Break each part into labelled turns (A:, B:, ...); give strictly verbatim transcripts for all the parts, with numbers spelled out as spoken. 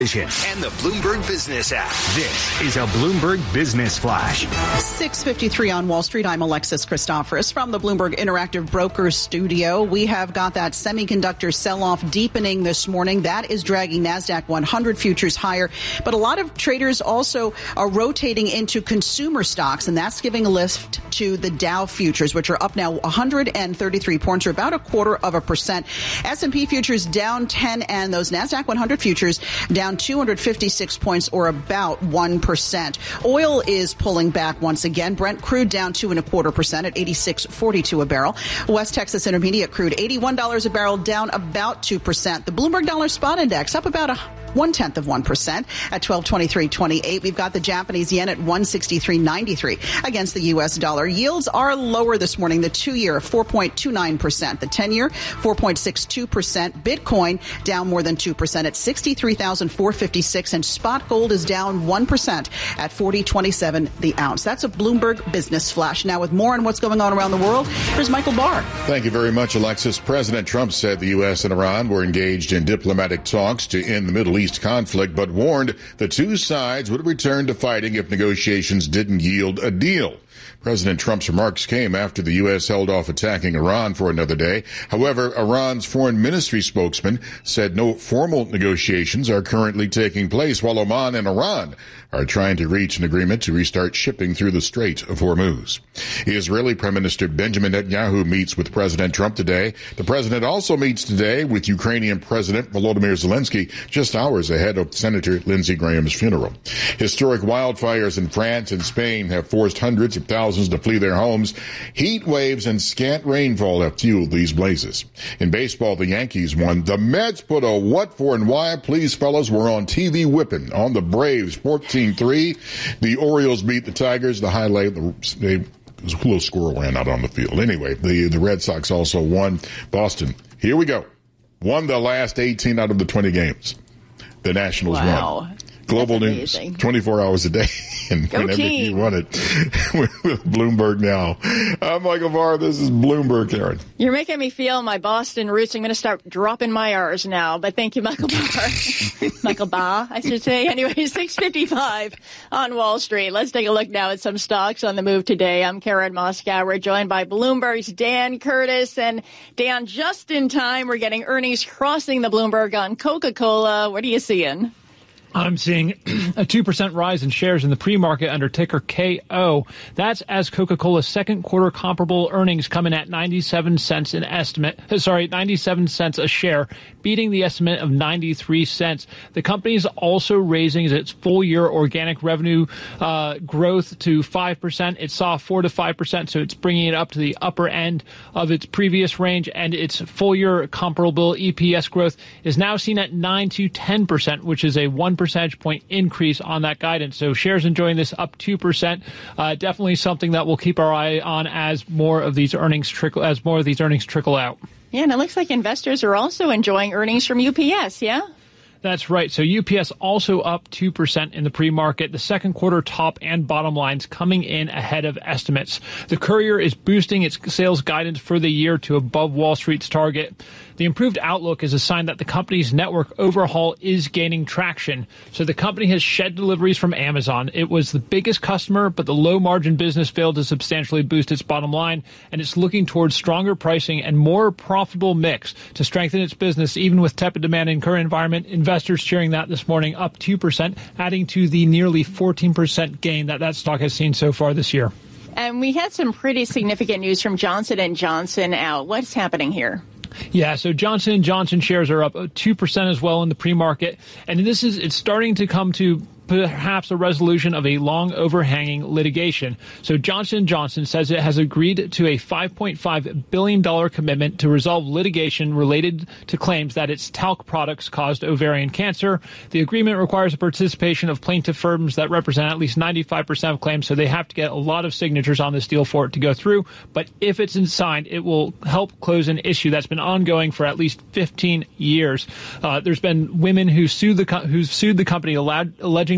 A: And the Bloomberg Business app. This is a Bloomberg Business Flash.
B: six fifty-three on Wall Street. I'm Alexis Christoforous from the Bloomberg Interactive Brokers studio. We have got that semiconductor sell-off deepening this morning. That is dragging NASDAQ one hundred futures higher. But a lot of traders also are rotating into consumer stocks, and that's giving a lift to the Dow futures, which are up now one hundred thirty-three points, or about a quarter of a percent. S and P futures down ten, and those NASDAQ one hundred futures down two hundred fifty-six points, or about one percent. Oil is pulling back once again. Brent crude down two and a quarter percent at eighty-six forty-two a barrel. West Texas Intermediate crude eighty-one dollars a barrel, down about two percent. The Bloomberg Dollar Spot Index up about a one tenth of one percent at twelve twenty-three twenty-eight. We've got the Japanese yen at one sixty-three ninety-three against the U S dollar. Yields are lower this morning. The two-year four point two nine percent. The ten-year four point six two percent. Bitcoin down more than two percent at sixty-three thousand four hundred fifty-six, and spot gold is down one percent at forty twenty-seven the ounce. That's a Bloomberg Business Flash. Now, with more on what's going on around the world, here's Michael Barr.
C: Thank you very much, Alexis. President Trump said the U S and Iran were engaged in diplomatic talks to end the Middle East conflict, but warned the two sides would return to fighting if negotiations didn't yield a deal. President Trump's remarks came after the U S held off attacking Iran for another day. However, Iran's foreign ministry spokesman said no formal negotiations are currently taking place, while Oman and Iran are trying to reach an agreement to restart shipping through the Strait of Hormuz. Israeli Prime Minister Benjamin Netanyahu meets with President Trump today. The president also meets today with Ukrainian President Volodymyr Zelensky, just hours ahead of Senator Lindsey Graham's funeral. Historic wildfires in France and Spain have forced hundreds of thousands to flee their homes. Heat waves and scant rainfall have fueled these blazes. In baseball, the Yankees won. The Mets put a what for and why, please fellas, were on T V whipping on the Braves fourteen three. The Orioles beat the Tigers. The highlight, the, they, a little squirrel ran out on the field. Anyway, the, the Red Sox also won. Boston, here we go. Won the last eighteen out of the twenty games. The Nationals
D: wow.
C: won. Global news, twenty-four hours a day, and
D: Go
C: whenever
D: team.
C: you want it. With Bloomberg Now. I'm Michael Barr. This is Bloomberg, Karen.
D: You're making me feel my Boston roots. I'm going to start dropping my R's now, but thank you, Michael Barr. Michael Barr, I should say. Anyway, six fifty-five on Wall Street. Let's take a look now at some stocks on the move today. I'm Karen Moscow. We're joined by Bloomberg's Dan Curtis. And Dan, just in time, we're getting earnings crossing the Bloomberg on Coca-Cola. What are you seeing?
E: I'm seeing a two percent rise in shares in the pre-market under ticker K O. That's as Coca-Cola's second quarter comparable earnings come in at ninety-seven cents an estimate, sorry, ninety-seven cents a share, beating the estimate of ninety-three cents. The company is also raising its full year organic revenue uh, growth to five percent. It saw four to five percent, so it's bringing it up to the upper end of its previous range, and its full year comparable E P S growth is now seen at nine to ten percent, which is a one percentage point increase on that guidance. So shares enjoying this up two percent. Uh, definitely something that we'll keep our eye on as more of these earnings trickle, as more of these earnings trickle out.
D: Yeah, and it looks like investors are also enjoying earnings from U P S, yeah?
E: That's right. So U P S also up two percent in the pre-market. The second quarter top and bottom lines coming in ahead of estimates. The Courier is boosting its sales guidance for the year to above Wall Street's target. The improved outlook is a sign that the company's network overhaul is gaining traction. So the company has shed deliveries from Amazon. It was the biggest customer, but the low-margin business failed to substantially boost its bottom line, and it's looking towards stronger pricing and more profitable mix to strengthen its business, even with tepid demand in current environment. Investors cheering that this morning, up two percent, adding to the nearly fourteen percent gain that that stock has seen so far this year.
D: And we had some pretty significant news from Johnson and Johnson out. What's happening here?
E: Yeah, so Johnson and Johnson shares are up two percent as well in the pre-market. And this is, it's starting to come to perhaps a resolution of a long overhanging litigation. So Johnson and Johnson says it has agreed to a five point five billion dollars commitment to resolve litigation related to claims that its talc products caused ovarian cancer. The agreement requires the participation of plaintiff firms that represent at least ninety-five percent of claims, so they have to get a lot of signatures on this deal for it to go through. But if it's signed, it will help close an issue that's been ongoing for at least fifteen years. Uh, there's been women who sued the co- who've sued the company allowed, alleging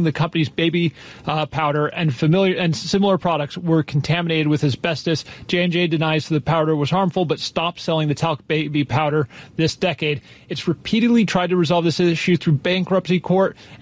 E: claiming the company's baby uh, powder and familiar and similar products were contaminated with asbestos. J and J denies the powder was harmful, but stopped selling the talc baby powder this decade. It's repeatedly tried to resolve this issue through bankruptcy court.